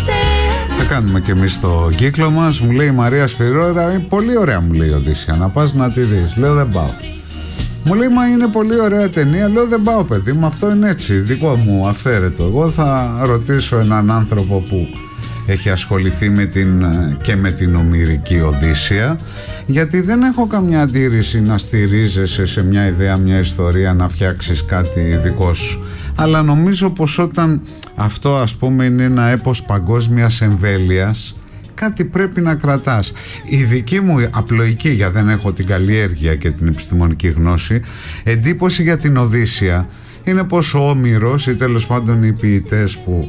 Θα κάνουμε και εμείς το κύκλο μας. Μου λέει η Μαρία Σφυρόρα, πολύ ωραία μου λέει η Οδύσσεια, να πας να τη δεις. Λέω δεν πάω. Μου λέει μα είναι πολύ ωραία ταινία. Λέω δεν πάω παιδί μου, αυτό είναι έτσι δικό μου αυθαίρετο. Εγώ θα ρωτήσω έναν άνθρωπο που έχει ασχοληθεί με την ομηρική Οδύσσεια, γιατί δεν έχω καμιά αντίρρηση να στηρίζεσαι σε μια ιδέα, μια ιστορία, να φτιάξεις κάτι δικό σου, αλλά νομίζω πως όταν αυτό ας πούμε είναι ένα έπος παγκόσμιας εμβέλειας, κάτι πρέπει να κρατάς. Η δική μου απλοϊκή, για δεν έχω την καλλιέργεια και την επιστημονική γνώση, εντύπωση για την Οδύσσεια είναι πως ο Όμηρος ή τέλος πάντων οι ποιητές που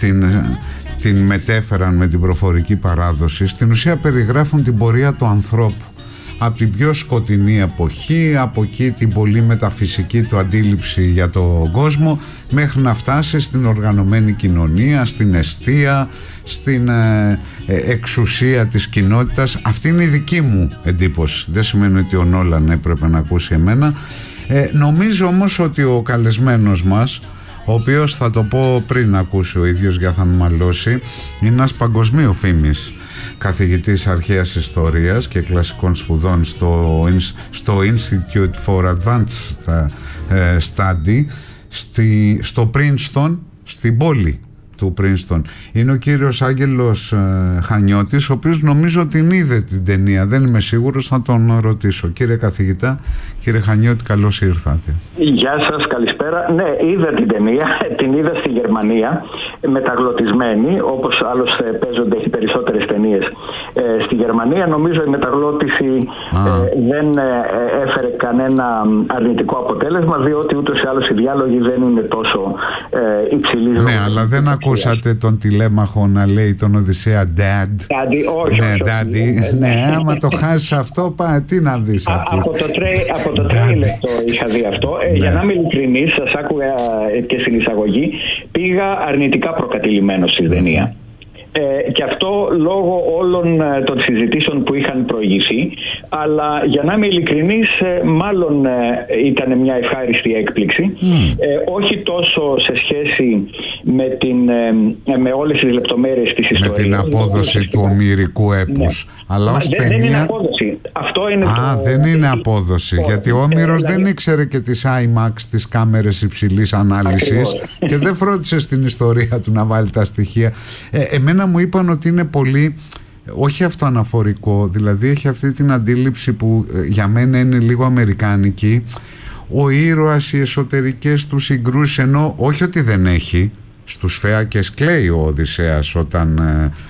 την μετέφεραν με την προφορική παράδοση, στην ουσία περιγράφουν την πορεία του ανθρώπου από την πιο σκοτεινή εποχή, από εκεί την πολύ μεταφυσική του αντίληψη για τον κόσμο, μέχρι να φτάσει στην οργανωμένη κοινωνία, στην εστία, στην εξουσία της κοινότητας. Αυτή είναι η δική μου εντύπωση. Δεν σημαίνει ότι ο Νόλαν έπρεπε να ακούσει εμένα. Νομίζω όμως ότι ο καλεσμένος μας, ο οποίος θα το πω πριν ακούσει ο ίδιος για θα μαλώσει, είναι ένας παγκοσμίου φήμης καθηγητής αρχαίας ιστορίας και κλασικών σπουδών στο Institute for Advanced Study στο Princeton, στην πόλη του Princeton. Είναι ο κύριος Άγγελος Χανιώτης, ο οποίος νομίζω την είδε την ταινία, δεν είμαι σίγουρος, θα τον ρωτήσω. Κύριε καθηγητά, κύριε Χανιώτη, καλώς ήρθατε. Γεια σας, καλησπέρα. Ναι, είδα την ταινία, την είδα στη Γερμανία, μεταγλωτισμένη, όπως άλλωστε παίζονται οι περισσότερες ταινίες στη Γερμανία. Νομίζω η μεταγλώτηση δεν έφερε κανένα αρνητικό αποτέλεσμα, διότι ούτως ή άλλως οι διάλογοι δεν είναι τόσο υψηλής. Ναι, αλλά δεν ακούσατε τον τηλέμαχο να λέει τον Οδυσσέα Dad. Daddy, όχι. Ναι, Daddy. Ναι, άμα το χάσεις αυτό, τι να δεις αυτό. Από το τρέιλερ το είχα δει αυτό. Για να είμαι ειλικρινής, σας άκουγα και στην εισαγωγή, πήγα αρνητικά προκατηλημένος στη ταινία. Και αυτό λόγω όλων των συζητήσεων που είχαν προηγηθεί, αλλά για να είμαι ειλικρινής, μάλλον ήταν μια ευχάριστη έκπληξη, όχι τόσο σε σχέση με όλες τις λεπτομέρειες της ιστορίας, με την απόδοση του ομηρικού έπους, ναι. Αλλά ως ταινία... δεν είναι απόδοση. Αυτό είναι δεν είναι απόδοση, γιατί ο Όμηρος δεν ήξερε και τις IMAX, τις κάμερες υψηλής ανάλυσης, και δεν φρόντισε στην ιστορία του να βάλει τα στοιχεία. Εμένα μου είπαν ότι είναι πολύ, όχι αυτοαναφορικό, δηλαδή έχει αυτή την αντίληψη που για μένα είναι λίγο αμερικάνικη, ο ήρωας, οι εσωτερικές του συγκρούσεις, ενώ όχι ότι δεν έχει, στους φέακες κλαίει ο Οδυσσέας όταν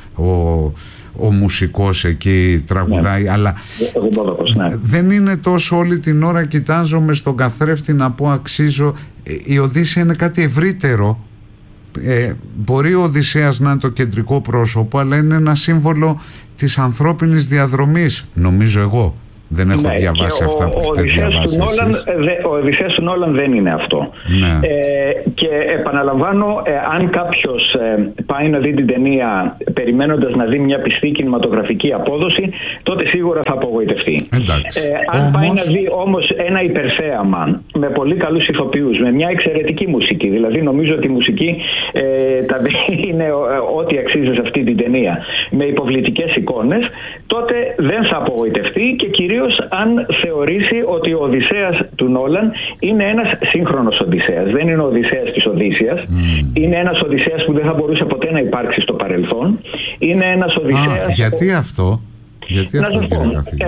ο μουσικός εκεί τραγουδάει, ναι. Αλλά δεν είναι τόσο όλη την ώρα κοιτάζομαι στον καθρέφτη να πω αξίζω. Η Οδύσσεια είναι κάτι ευρύτερο. Μπορεί ο Οδυσσέας να είναι το κεντρικό πρόσωπο, αλλά είναι ένα σύμβολο της ανθρώπινης διαδρομής, νομίζω εγώ. Δεν έχω διαβάσει αυτά που έχετε διαβάσει. Ο Οδυσσέας του Νόλαν δεν είναι αυτό. Ναι. Και επαναλαμβάνω, αν κάποιος πάει να δει την ταινία περιμένοντας να δει μια πιστή κινηματογραφική απόδοση, τότε σίγουρα θα απογοητευτεί. Αν πάει να δει όμως ένα υπερθέαμα με πολύ καλούς ηθοποιούς, με μια εξαιρετική μουσική, δηλαδή νομίζω ότι η μουσική είναι ό,τι αξίζει σε αυτή την ταινία, με υποβλητικές εικόνες, τότε δεν θα απογοητευτεί, και κυρίως αν θεωρήσει ότι ο Οδυσσέας του Νόλαν είναι ένας σύγχρονος Οδυσσέας. Δεν είναι ο Οδυσσέας της Οδύσσιας. Είναι ένας Οδυσσέας που δεν θα μπορούσε ποτέ να υπάρξει στο παρελθόν. Είναι ένας Οδυσσέας... Γιατί αυτό? Γιατί αυτό, κύριε καθηγητή?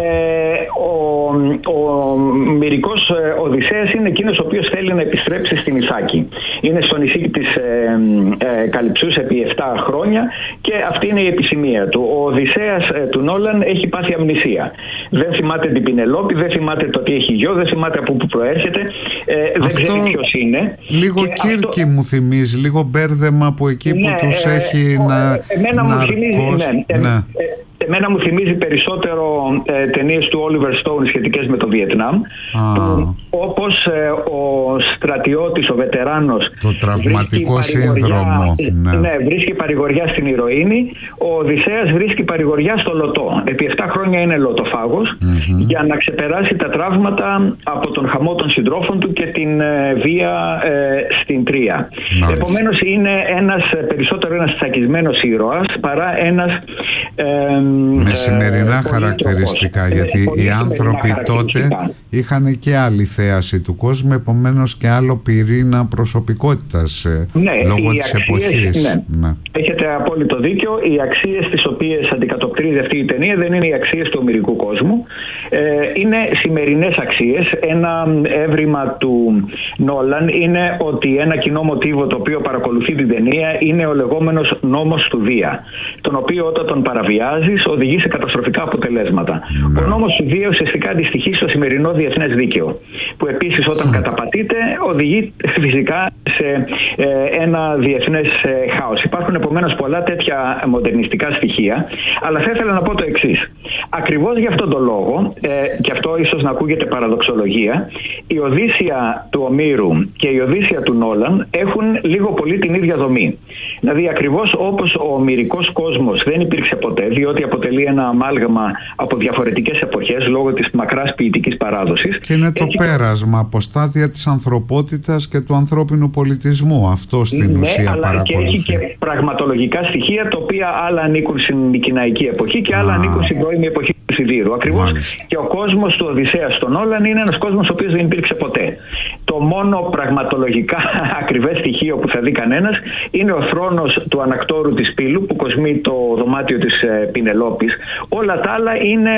Ο μυρικός Οδυσσέας είναι εκείνος ο οποίος θέλει να επιστρέψει στην Ιθάκη. Είναι στο νησί της Καλυψούς επί 7 χρόνια και αυτή είναι η επιθυμία του. Ο Οδυσσέας του Νόλαν έχει πάθει αμνησία. Δεν θυμάται την Πινελόπη, δεν θυμάται το τι έχει γιο, δεν θυμάται από πού προέρχεται, δεν ξέρει ποιος είναι. Λίγο Κίρκη μου θυμίζει, λίγο μπέρδεμα που εκεί που τους έχει να... Εμένα μου θυμίζει, ναι. Εμένα μου θυμίζει περισσότερο ταινίες του Oliver Stone σχετικές με το Βιετνάμ, που όπως ο στρατιώτης, ο βετεράνος, το τραυματικό σύνδρομο, βρίσκει παρηγοριά στην ηρωίνη, ο Οδυσσέας βρίσκει παρηγοριά στο λωτό. Επί 7 χρόνια είναι λωτοφάγος, για να ξεπεράσει τα τραύματα από τον χαμό των συντρόφων του και την βία στην Τρία. Επομένως είναι περισσότερο ένας τσακισμένος ήρωας παρά ένας με σημερινά χαρακτηριστικά, γιατί οι άνθρωποι τότε είχαν και άλλη θέαση του κόσμου, επομένως και άλλο πυρήνα προσωπικότητας, λόγω της εποχής. Έχετε απόλυτο δίκιο. Οι αξίες τις οποίες αντικατοπτρίζει αυτή η ταινία δεν είναι οι αξίες του ομηρικού κόσμου, είναι σημερινές αξίες. Ένα έβριμα του Νόλαν είναι ότι ένα κοινό μοτίβο το οποίο παρακολουθεί την ταινία είναι ο λεγόμενος νόμος του Δία, τον οποίο όταν τον παραβιάζεις οδηγεί σε καταστροφικά αποτελέσματα. Ο νόμος του Δία ουσιαστικά αντιστοιχεί στο σημερινό διεθνές δίκαιο, που επίσης όταν καταπατείται οδηγεί φυσικά σε ένα διεθνές χάος. Υπάρχουν επομένως πολλά τέτοια μοντερνιστικά στοιχεία, αλλά θα ήθελα να πω το εξής. Ακριβώς για αυτόν τον λόγο, και αυτό ίσως να ακούγεται παραδοξολογία, η Οδύσσεια του Ομήρου και η Οδύσσεια του Νόλαν έχουν λίγο πολύ την ίδια δομή. Δηλαδή ακριβώς όπως ο ομηρικός κόσμος δεν υπήρξε ποτέ, διότι αποτελεί ένα αμάλγαμα από διαφορετικές εποχές λόγω της μακράς ποιητικής παράδοσης. Και είναι το πέρασμα από στάδια της ανθρωπότητας και του ανθρώπινου πολιτισμού. Αυτό στην ουσία παρακολουθεί. Αλλά και έχει και πραγματολογικά στοιχεία, τα οποία άλλα ανήκουν στην Μικηναϊκή εποχή και άλλα ανήκουν στην πρώιμη εποχή του Σιδήρου. Ακριβώς και ο κόσμος του Οδυσσέα στον Όλαν είναι ένας κόσμος ο οποίος δεν υπήρξε ποτέ. Το μόνο πραγματολογικά ακριβές στοιχείο που θα δει κανένας είναι ο θρόνος του ανακτόρου της Πύλου που κοσμεί το δωμάτιο της Πινελόπης. Όλα τα άλλα είναι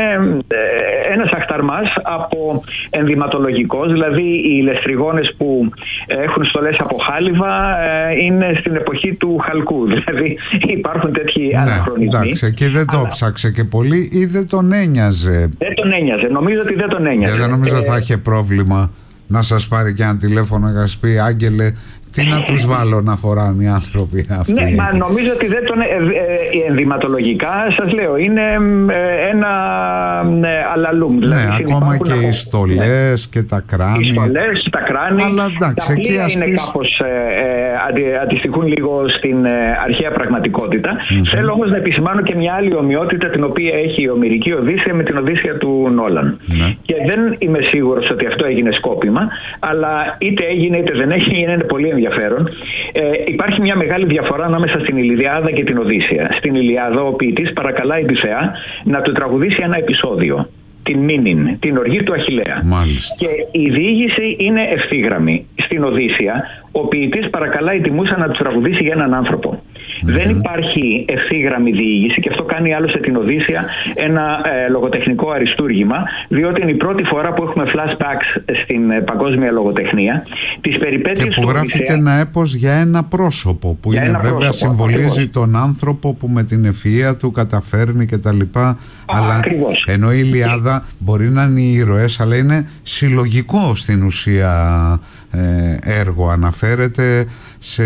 ένας αχταρμάς από ενδυματολογικός, δηλαδή οι λεστριγόνες που έχουν στολές από χάλιβα είναι στην εποχή του Χαλκού. Δηλαδή υπάρχουν τέτοιοι αναχρονισμοί. Εντάξει, και δεν το ψάξε και πολύ ή δεν τον ένοιαζε. Δεν τον ένοιαζε. Νομίζω ότι δεν τον ένοιαζε. Δεν νομίζω θα είχε πρόβλημα να σας πάρει και ένα τηλέφωνο και να σας πει, Άγγελε, τι να τους βάλω να φοράνε οι άνθρωποι αυτοί. Ναι, μα νομίζω ότι δεν τον ενδυματολογικά, σας λέω, είναι ένα αλαλούμ. Δηλαδή, ακόμα και οι στολές και τα κράνη. Οι στολές, τα κράνη, αλλά εντάξει, τα πλοία είναι κάπως, αντιστοιχούν λίγο στην αρχαία πραγματικότητα. Θέλω όμως να επισημάνω και μια άλλη ομοιότητα την οποία έχει η Ομηρική Οδύσσεια με την Οδύσσεια του Νόλαν. Και δεν είμαι σίγουρος ότι αυτό έγινε σκόπιμα, αλλά είτε έγινε είτε δεν έγινε, είναι πολύ ενδιαφέρον. Υπάρχει μια μεγάλη διαφορά ανάμεσα στην Ηλιάδα και την Οδύσσεια. Στην Ηλιάδα ο ποιητής παρακαλάει τη Θεά να του τραγουδήσει ένα επεισόδιο, την Μήνην, την οργή του Αχιλλέα. Μάλιστα. Και η διήγηση είναι ευθύγραμμη. Στην Οδύσσεια ο ποιητής παρακαλάει τη Μούσα να του τραγουδήσει για έναν άνθρωπο. Δεν υπάρχει ευθύγραμμη διήγηση, και αυτό κάνει άλλωστε την Οδύσσεια ένα λογοτεχνικό αριστούργημα, διότι είναι η πρώτη φορά που έχουμε flashbacks στην παγκόσμια λογοτεχνία. Τις περιπέτειες και που γράφει και ένα έπος για ένα πρόσωπο, που είναι βέβαια συμβολίζει τον άνθρωπο που με την ευφυΐα του καταφέρνει κτλ. Αλλά ενώ η Ηλιάδα μπορεί να είναι οι ήρωες, αλλά είναι συλλογικό στην ουσία έργο. Αναφέρεται σε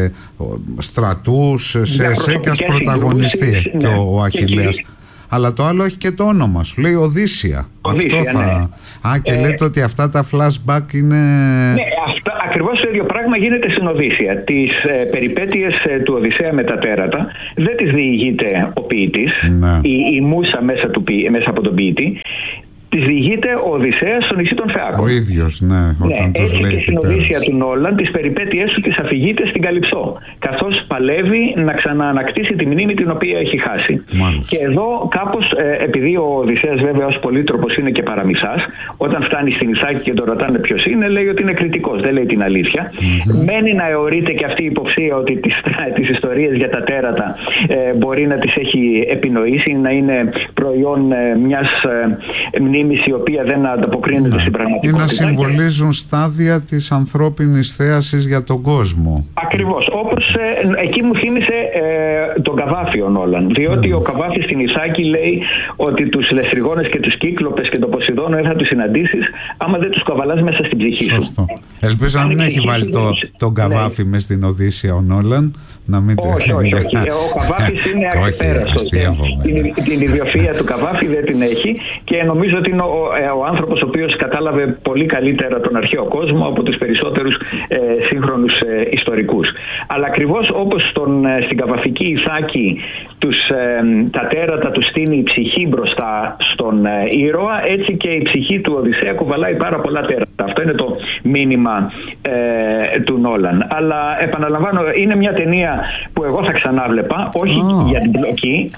στρατούς, σε εσέκιας πρωταγωνιστή και ο Αχιλλέας. Αλλά το άλλο έχει και το όνομα σου, λέει Οδύσσεια. Αυτό θα... και λέτε ότι αυτά τα flashback είναι... Ναι, ακριβώς το ίδιο πράγμα γίνεται στην Οδύσσεια. Τις περιπέτειες του Οδυσσέα με τα τέρατα δεν τις διηγείται ο ποιητής, η Μούσα μέσα από τον ποιητή. Τις διηγείται ο Οδυσσέας στο νησί των Φεάκων. Ο ίδιος, όταν τους λέει. Και στην Οδύσσεια του Νόλαν τις περιπέτειές του τις αφηγείται στην Καλυψό, καθώς παλεύει να ξαναανακτήσει τη μνήμη την οποία έχει χάσει. Μάλιστα. Και εδώ κάπως, επειδή ο Οδυσσέας βέβαια ως πολύτροπος είναι και παραμυθάς, όταν φτάνει στην Ιθάκη και τον ρωτάνε ποιος είναι, λέει ότι είναι κριτικός, δεν λέει την αλήθεια. Μένει να αιωρείται και αυτή η υποψία ότι τις ιστορίες για τα τέρατα μπορεί να τις έχει επινοήσει, να είναι προϊόν μιας μνήμης η οποία δεν ανταποκρίνεται στην πραγματικότητα. Ή να συμβολίζουν στάδια της ανθρώπινης θέασης για τον κόσμο. Ακριβώς. Όπως εκεί μου θύμισε τον Καβάφη ο Νόλαν. Διότι ο Καβάφης στην Ιθάκη λέει ότι τους λεστριγόνες και τους κύκλοπες και τον Ποσειδώνα δεν θα τους συναντήσεις άμα δεν τους καβαλάς μέσα στην ψυχή σου. Σωστό. Ελπίζω να μην έχει βάλει τον Καβάφη μες στην Οδύσσεια ο Νόλαν. να μην όχι. Ο Καβάφης είναι αξεπέραστος. Την ιδιοφυΐα του Καβάφη δεν την έχει και νομίζω ότι είναι ο άνθρωπος ο οποίος κατάλαβε πολύ καλύτερα τον αρχαίο κόσμο από τους περισσότερους σύγχρονους ιστορικούς. Αλλά ακριβώς όπως στην καβαφική Ιθάκη τα τέρατα του στείνει η ψυχή μπροστά στον ήρωα, έτσι και η ψυχή του Οδυσσέα κουβαλάει πάρα πολλά τέρατα. Αυτό είναι το μήνυμα του Νόλαν. Αλλά επαναλαμβάνω, είναι μια ταινία που εγώ θα ξανάβλεπα, όχι για την πλοκή,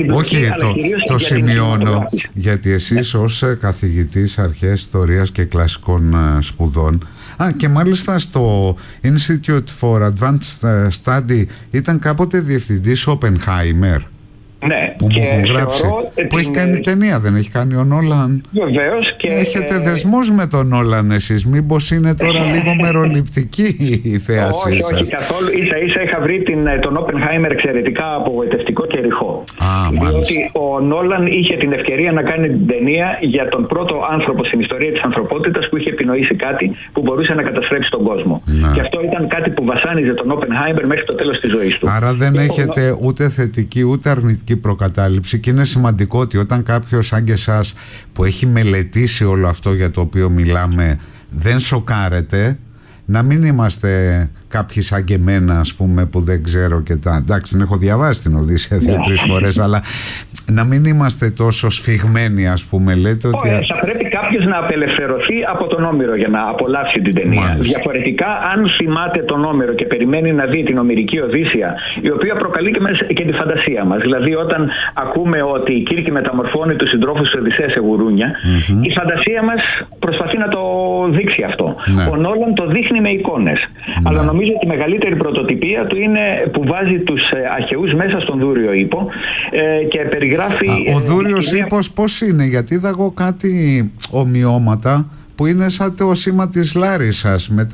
αλλά κυρίως το για σημειώνω, γιατί εσείς ως καθηγητής αρχαίας ιστορίας και κλασικών σπουδών, και μάλιστα στο Institute for Advanced Study ήταν κάποτε διευθυντής Oppenheimer. Ναι, που μου έχουν γράψει. Που έχει κάνει ταινία, δεν έχει κάνει ο Νόλαν? Βεβαίως. Έχετε δεσμούς με τον Νόλαν εσείς? Μήπως είναι τώρα λίγο μεροληπτική η θέασή σας? Όχι καθόλου. Ίσα είχα βρει τον Oppenheimer εξαιρετικά απογοητευτικό και ρηχό. Διότι ο Νόλαν είχε την ευκαιρία να κάνει την ταινία για τον πρώτο άνθρωπο στην ιστορία της ανθρωπότητας που είχε επινοήσει κάτι που μπορούσε να καταστρέψει τον κόσμο. Και αυτό ήταν κάτι που βασάνιζε τον Oppenheimer μέχρι το τέλος της ζωής του. Άρα δεν έχετε ούτε θετική ούτε αρνητική προκατάληψη, και είναι σημαντικό ότι όταν κάποιος σαν και εσάς που έχει μελετήσει όλο αυτό για το οποίο μιλάμε δεν σοκάρεται, να μην είμαστε κάποιοι σαν και εμένα, ας πούμε, που δεν ξέρω και εντάξει, την έχω διαβάσει την Οδύσσεια 2-3 φορές, αλλά να μην είμαστε τόσο σφιγμένοι, ας πούμε, λέτε ότι... Θα πρέπει κάποιος να απελευθερωθεί από τον Όμηρο για να απολαύσει την ταινία. Μάλιστα. Διαφορετικά, αν θυμάται τον Όμηρο και περιμένει να δει την Ομηρική Οδύσσεια, η οποία προκαλεί και τη φαντασία μας. Δηλαδή, όταν ακούμε ότι η Κύρκη μεταμορφώνει τους συντρόφους του Οδυσσέα σε γουρούνια, η φαντασία μας προσπαθεί να το δείξει αυτό. Ο Νόλαν το δείχνει με εικόνες. Αλλά νομίζω ότι η μεγαλύτερη πρωτοτυπία του είναι που βάζει τους αρχαιούς μέσα στον Δούριο Ίππο και περιγράφει... Ο Δούριος Ίππος πώς είναι? Γιατί είδα εγώ κάτι ομοιώματα που είναι σαν το σήμα της Λάρισσας με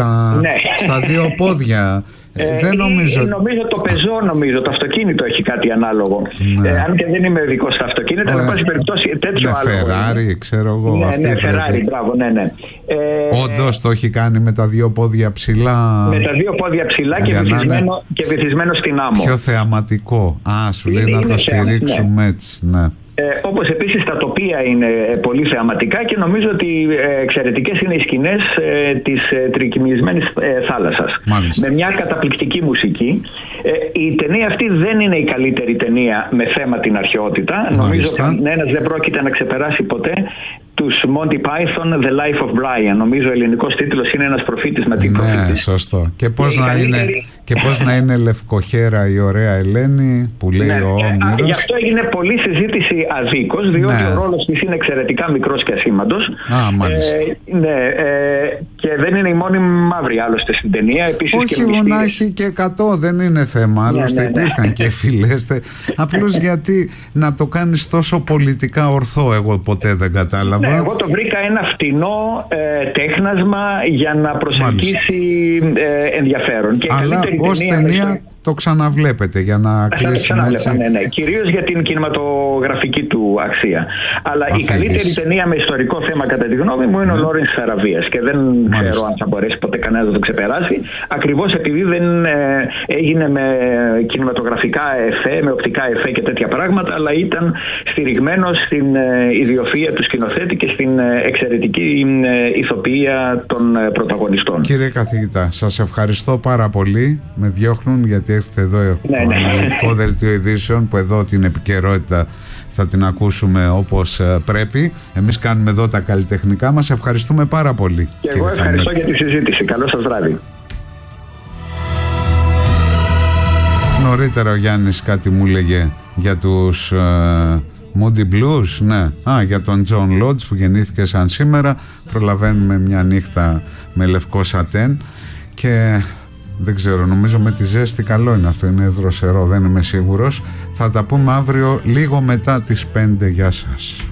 στα δύο πόδια. Δεν νομίζω. Νομίζω το πεζό, το αυτοκίνητο έχει κάτι ανάλογο. Αν και δεν είμαι ειδικός στα αυτοκίνητα, αλλά πάση περιπτώσει τέτοιο άλλο. Φεράρι, ξέρω εγώ. Ναι, Φεράρι, μπράβο, ναι. Όντως το έχει κάνει με τα δύο πόδια ψηλά. Με τα δύο πόδια ψηλά και βυθισμένο στην άμμο. Πιο θεαματικό. Σου λέει να το στηρίξουμε έτσι, ναι. Όπως επίσης τα τοπία είναι πολύ θεαματικά και νομίζω ότι εξαιρετικές είναι οι σκηνές της τρικυμισμένης θάλασσας. Μάλιστα. Με μια καταπληκτική μουσική. Η ταινία αυτή δεν είναι η καλύτερη ταινία με θέμα την αρχαιότητα. Μάλιστα. Νομίζω ότι κανένας δεν πρόκειται να ξεπεράσει ποτέ τους Monty Python, The Life of Brian. Νομίζω ο ελληνικός τίτλος είναι ένας προφήτης με την προφήτης. Ναι, σωστό. Και πώς να είναι λευκοχέρα η ωραία Ελένη που λέει ο Όμηρος. Γι' αυτό έγινε πολλή συζήτηση αδίκως, διότι ο ρόλος της είναι εξαιρετικά μικρός και ασήμαντος. Μάλιστα. Και δεν είναι η μόνη μαύρη άλλωστε στην ταινία. Επίσης, όχι μονάχη και 100 δεν είναι θέμα. Άλλωστε υπήρχαν και φιλέστε. Απλώς γιατί να το κάνεις τόσο πολιτικά ορθό, εγώ ποτέ δεν κατάλαβα. Εγώ το βρήκα ένα φτηνό τέχνασμα για να προσελκύσει ενδιαφέρον. Και αλλά ως ταινία το ξαναβλέπετε για να κλείσουμε έτσι. Ναι. Κυρίως για την κινηματογραφική του αξία. Αλλά η καλύτερη ταινία με ιστορικό θέμα κατά τη γνώμη μου είναι ο Λόρενς της Αραβίας και δεν ξέρω αν θα μπορέσει ποτέ κανένα να το ξεπεράσει, ακριβώς επειδή δεν έγινε με κινηματογραφικά εφέ, με οπτικά εφέ και τέτοια πράγματα, αλλά ήταν στηριγμένο στην ιδιοφυΐα του σκηνοθέτη και στην εξαιρετική ηθοποιία των πρωταγωνιστών. Κύριε καθηγητά, σας ευχαριστώ πάρα πολύ. Με διώχνουν γιατί έρχεται εδώ το αναλυτικό δελτίο ειδήσεων, που εδώ την επικαιρότητα θα την ακούσουμε όπως πρέπει. Εμείς κάνουμε εδώ τα καλλιτεχνικά μας. Ευχαριστούμε πάρα πολύ. Και εγώ ευχαριστώ για τη συζήτηση. Καλό σας βράδυ. Νωρίτερα ο Γιάννης κάτι μου έλεγε για τους Moody Blues, ναι. Για τον John Lodge που γεννήθηκε σαν σήμερα. Προλαβαίνουμε μια νύχτα με λευκό σατέν και δεν ξέρω, νομίζω με τη ζέστη καλό είναι αυτό, είναι δροσερό, δεν είμαι σίγουρος. Θα τα πούμε αύριο λίγο μετά τις 5. Γεια σας.